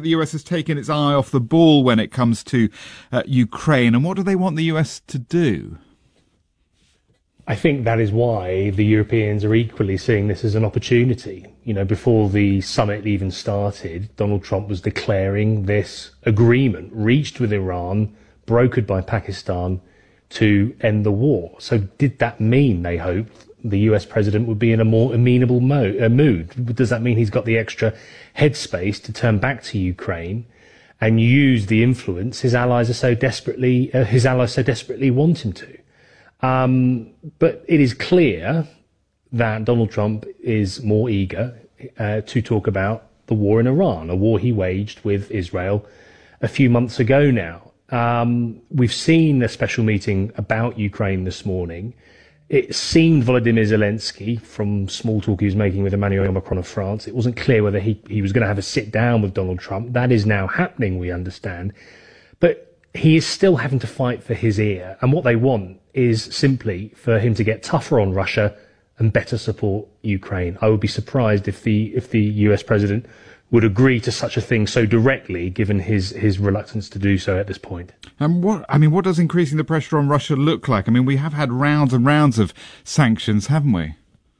the US has taken its eye off the ball when it comes to Ukraine. And what do they want the US to do? I think that is why the Europeans are equally seeing this as an opportunity. You know, before the summit even started, Donald Trump was declaring this agreement reached with Iran, brokered by Pakistan, to end the war. So did that mean they hoped the US president would be in a more amenable mood? Does that mean he's got the extra headspace to turn back to Ukraine and use the influence his allies so desperately want him to? But it is clear that Donald Trump is more eager to talk about the war in Iran, a war he waged with Israel a few months ago now. We've seen a special meeting about Ukraine this morning. It seemed Volodymyr Zelensky, from small talk he was making with Emmanuel Macron of France, it wasn't clear whether he was going to have a sit down with Donald Trump. That is now happening, we understand. But he is still having to fight for his ear. And what they want is simply for him to get tougher on Russia and better support Ukraine. I would be surprised if the US president would agree to such a thing so directly, given his reluctance to do so at this point. And what does increasing the pressure on Russia look like? I mean, we have had rounds and rounds of sanctions, haven't we?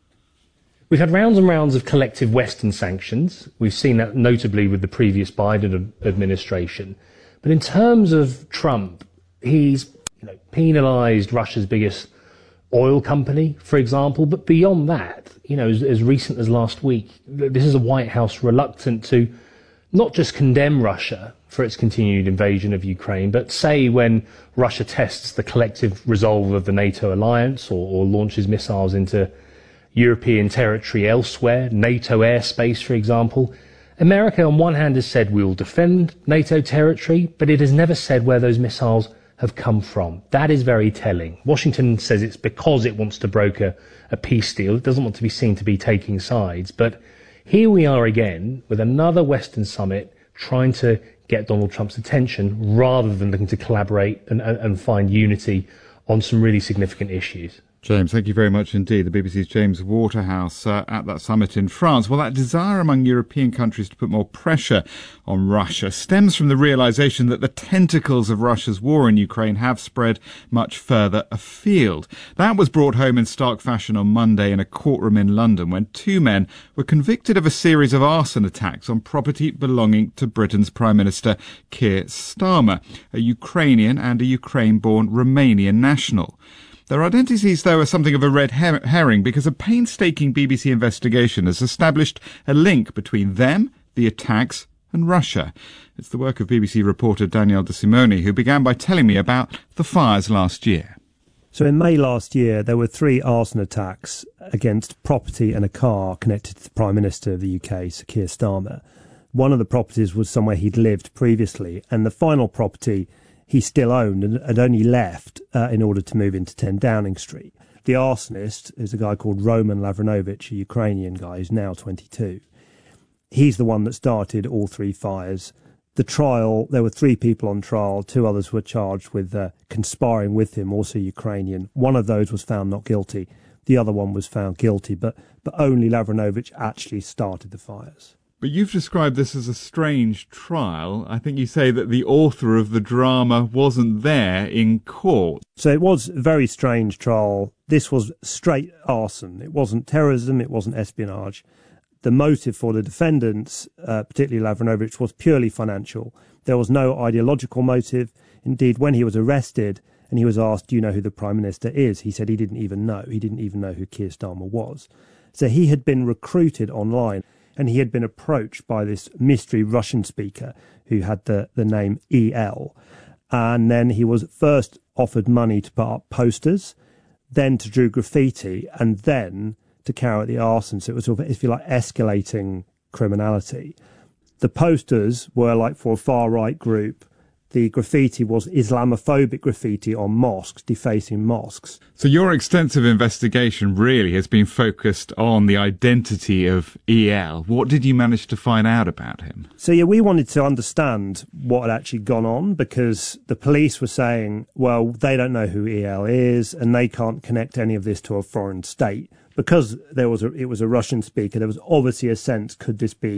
We've had rounds and rounds of collective Western sanctions. We've seen that notably with the previous Biden administration. But in terms of Trump, he's penalised Russia's biggest oil company, for example. But beyond that, as recent as last week, this is a White House reluctant to not just condemn Russia for its continued invasion of Ukraine, but say when Russia tests the collective resolve of the NATO alliance or launches missiles into European territory elsewhere, NATO airspace, for example. America, on one hand, has said we will defend NATO territory, but it has never said where those missiles have come from. That is very telling. Washington says it's because it wants to broker a peace deal. It doesn't want to be seen to be taking sides. But here we are again with another Western summit trying to get Donald Trump's attention rather than looking to collaborate and find unity on some really significant issues. James, thank you very much indeed. The BBC's James Waterhouse at that summit in France. Well, that desire among European countries to put more pressure on Russia stems from the realisation that the tentacles of Russia's war in Ukraine have spread much further afield. That was brought home in stark fashion on Monday in a courtroom in London when two men were convicted of a series of arson attacks on property belonging to Britain's Prime Minister Keir Starmer, a Ukrainian and a Ukraine-born Romanian national. Their identities, though, are something of a red herring because a painstaking BBC investigation has established a link between them, the attacks, and Russia. It's the work of BBC reporter Danielle De Simone, who began by telling me about the fires last year. So in May last year, there were 3 arson attacks against property and a car connected to the Prime Minister of the UK, Sir Keir Starmer. One of the properties was somewhere he'd lived previously, and the final property he still owned and had only left in order to move into 10 Downing Street. The arsonist is a guy called Roman Lavrinovich, a Ukrainian guy who's now 22. He's the one that started all 3 fires. The trial, there were 3 people on trial. 2 others were charged with conspiring with him, also Ukrainian. One of those was found not guilty. The other one was found guilty, but only Lavrinovich actually started the fires. But you've described this as a strange trial. I think you say that the author of the drama wasn't there in court. So it was a very strange trial. This was straight arson. It wasn't terrorism. It wasn't espionage. The motive for the defendants, particularly Lavrinovich, was purely financial. There was no ideological motive. Indeed, when he was arrested and he was asked, do you know who the Prime Minister is? He said he didn't even know. He didn't even know who Keir Starmer was. So he had been recruited online. And he had been approached by this mystery Russian speaker who had the name EL. And then he was first offered money to put up posters, then to do graffiti, and then to carry out the arson. So it was sort of, if you like, escalating criminality. The posters were like for a far-right group. The graffiti was Islamophobic graffiti on mosques, defacing mosques. So your extensive investigation really has been focused on the identity of EL. What did you manage to find out about him? So, yeah, we wanted to understand what had actually gone on because the police were saying, well, they don't know who EL is and they can't connect any of this to a foreign state. Because it was a Russian speaker, there was obviously a sense, could this be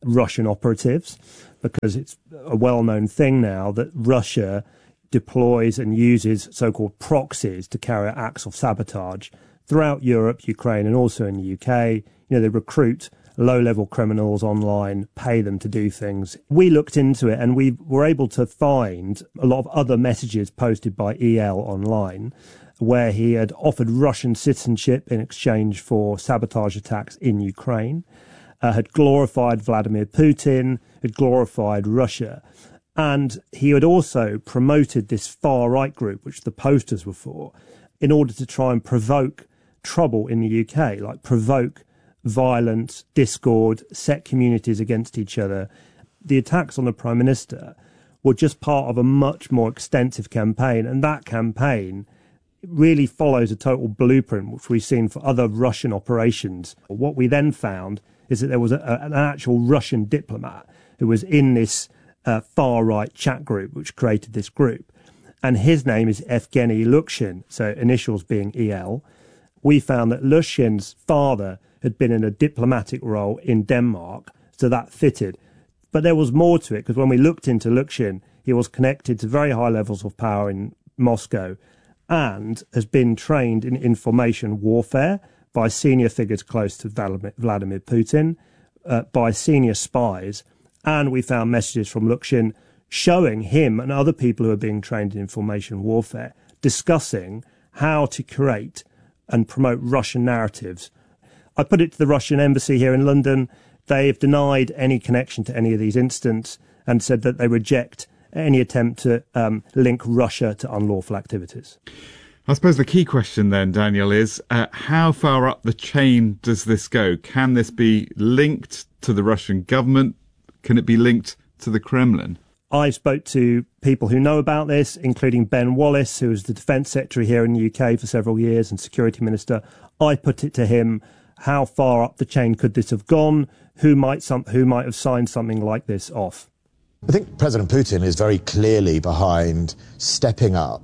Russian operatives, because it's a well-known thing now that Russia deploys and uses so-called proxies to carry out acts of sabotage throughout Europe, Ukraine, and also in the UK. They recruit low-level criminals online, pay them to do things. We looked into it and we were able to find a lot of other messages posted by EL online where he had offered Russian citizenship in exchange for sabotage attacks in Ukraine, had glorified Vladimir Putin, had glorified Russia. And he had also promoted this far-right group, which the posters were for, in order to try and provoke trouble in the UK, like provoke violence, discord, set communities against each other. The attacks on the Prime Minister were just part of a much more extensive campaign, and that campaign really follows a total blueprint which we've seen for other Russian operations. What we then found is that there was an actual Russian diplomat who was in this far-right chat group which created this group, and his name is Evgeny Lukshin, so initials being EL. We found that Lushin's father had been in a diplomatic role in Denmark, so that fitted. But there was more to it, because when we looked into Lukshin, he was connected to very high levels of power in Moscow and has been trained in information warfare by senior figures close to Vladimir Putin, by senior spies. And we found messages from Lukshin showing him and other people who are being trained in information warfare discussing how to create and promote Russian narratives. I put it to the Russian embassy here in London. They've denied any connection to any of these incidents and said that they reject any attempt to link Russia to unlawful activities. I suppose the key question then, Daniel, is how far up the chain does this go? Can this be linked to the Russian government? Can it be linked to the Kremlin? I spoke to people who know about this, including Ben Wallace, who was the Defence Secretary here in the UK for several years and Security Minister. I put it to him, how far up the chain could this have gone? Who might have signed something like this off? I think President Putin is very clearly behind stepping up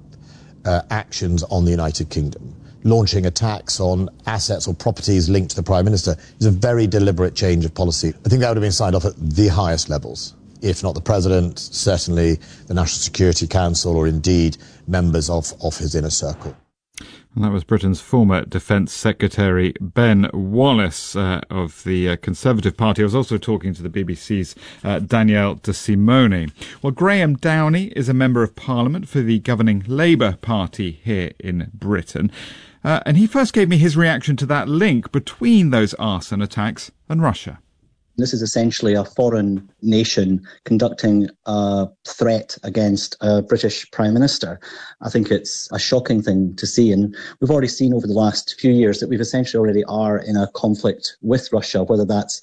actions on the United Kingdom, launching attacks on assets or properties linked to the Prime Minister. Is a very deliberate change of policy. I think that would have been signed off at the highest levels, if not the President, certainly the National Security Council, or indeed members of his inner circle. And that was Britain's former Defence Secretary Ben Wallace of the Conservative Party. I was also talking to the BBC's Danielle De Simone. Well, Graham Downey is a Member of Parliament for the governing Labour Party here in Britain. And he first gave me his reaction to that link between those arson attacks and Russia. This is essentially a foreign nation conducting a threat against a British Prime Minister. I think it's a shocking thing to see. And we've already seen over the last few years that we've essentially already are in a conflict with Russia, whether that's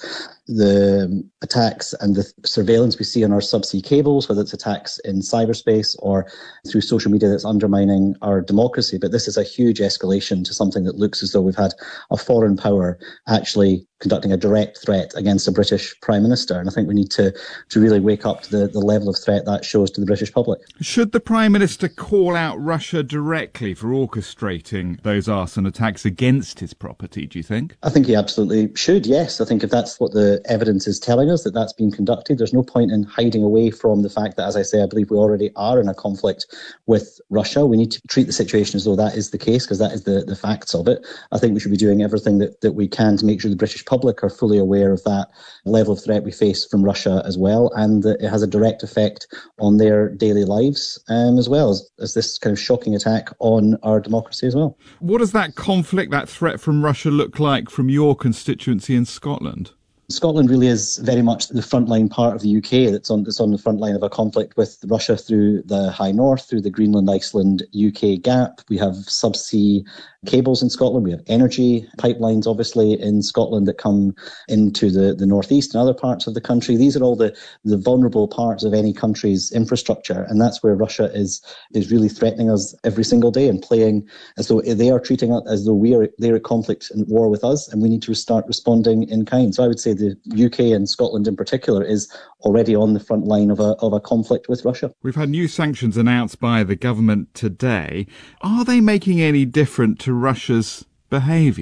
the attacks and the surveillance we see on our subsea cables, whether it's attacks in cyberspace or through social media that's undermining our democracy. But this is a huge escalation to something that looks as though we've had a foreign power actually conducting a direct threat against a British Prime Minister. And I think we need to really wake up to the level of threat that shows to the British public. Should the Prime Minister call out Russia directly for orchestrating those arson attacks against his property, do you think? I think he absolutely should, yes. I think if that's what the evidence is telling us, that that's been conducted, there's no point in hiding away from the fact that, as I say, I believe we already are in a conflict with Russia. We need to treat the situation as though that is the case, because that is the facts of it. I think we should be doing everything that we can to make sure the British public are fully aware of that level of threat we face from Russia as well, and that it has a direct effect on their daily lives, as well as this kind of shocking attack on our democracy as well. What does that conflict, that threat from Russia look like from your constituency in Scotland? Scotland really is very much the frontline part of the UK that's on the front line of a conflict with Russia through the High North, through the Greenland-Iceland-UK gap. We have subsea cables in Scotland. We have energy pipelines, obviously, in Scotland that come into the northeast and other parts of the country. These are all the vulnerable parts of any country's infrastructure, and that's where Russia is really threatening us every single day and playing as though they are treating us as though they're at conflict and war with us, and we need to start responding in kind. So I would say the UK and Scotland in particular is already on the front line of a conflict with Russia. We've had new sanctions announced by the government today. Are they making any difference to Russia's behaviour?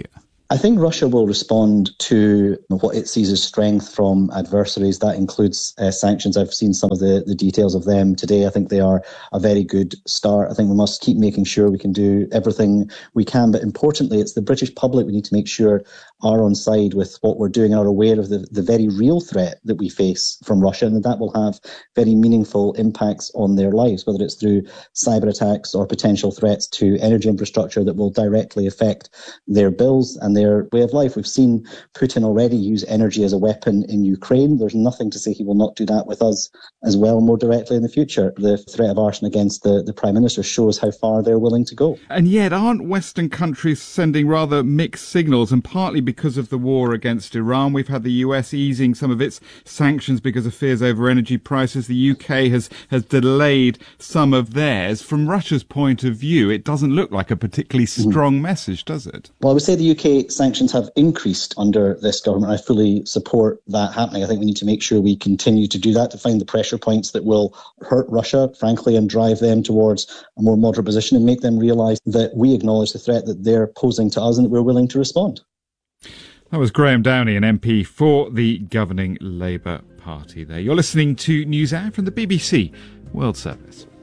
I think Russia will respond to what it sees as strength from adversaries. That includes sanctions. I've seen some of the details of them today. I think they are a very good start. I think we must keep making sure we can do everything we can. But importantly, it's the British public we need to make sure are on side with what we're doing and are aware of the very real threat that we face from Russia, and that will have very meaningful impacts on their lives, whether it's through cyber attacks or potential threats to energy infrastructure that will directly affect their bills and their way of life. We've seen Putin already use energy as a weapon in Ukraine. There's nothing to say he will not do that with us as well more directly in the future. The threat of arson against the Prime Minister shows how far they're willing to go. And yet, aren't Western countries sending rather mixed signals, and partly because of the war against Iran? We've had the US easing some of its sanctions because of fears over energy prices. The UK has delayed some of theirs. From Russia's point of view, it doesn't look like a particularly strong message, does it? Well, I would say the UK sanctions have increased under this government. I fully support that happening. I think we need to make sure we continue to do that, to find the pressure points that will hurt Russia, frankly, and drive them towards a more moderate position and make them realise that we acknowledge the threat that they're posing to us and that we're willing to respond. That was Graham Downey, an MP for the governing Labour Party there. You're listening to NewsHour from the BBC World Service.